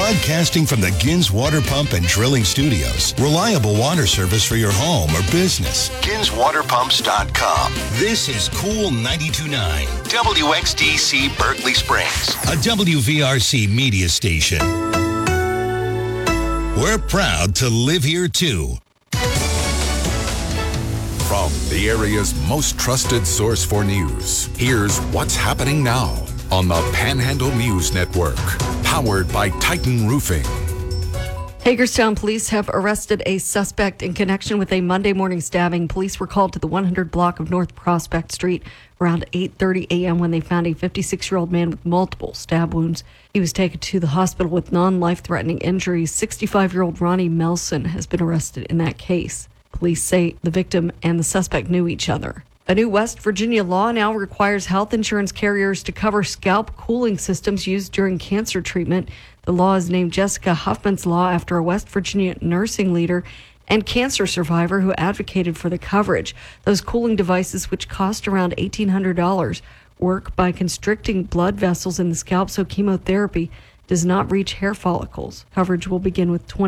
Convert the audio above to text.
Broadcasting from the Gins Water Pump and Drilling Studios. Reliable water service for your home or business. GinsWaterPumps.com. This is Cool 92.9. WXDC Berkeley Springs. A WVRC media station. We're proud to live here too. From the area's most trusted source for news, here's what's happening now on the Panhandle News Network, powered by Titan Roofing. Hagerstown police have arrested a suspect in connection with a Monday morning stabbing. Police were called to the 100 block of North Prospect Street around 8:30 a.m. when they found a 56-year-old man with multiple stab wounds. He was taken to the hospital with non-life-threatening injuries. 65-year-old Ronnie Melson has been arrested in that case. Police say the victim and the suspect knew each other. A new West Virginia law now requires health insurance carriers to cover scalp cooling systems used during cancer treatment. The law is named Jessica Huffman's Law after a West Virginia nursing leader and cancer survivor who advocated for the coverage. Those cooling devices, which cost around $1,800, work by constricting blood vessels in the scalp so chemotherapy does not reach hair follicles. Coverage will begin with